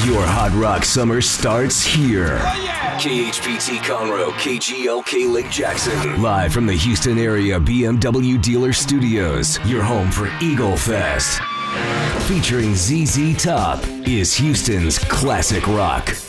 Your hot rock summer starts here. KHPT Conroe, KGLK Lake Jackson. Live from the Houston area BMW dealer studios. Your home for Eagle Fest. Featuring ZZ Top is Houston's classic rock.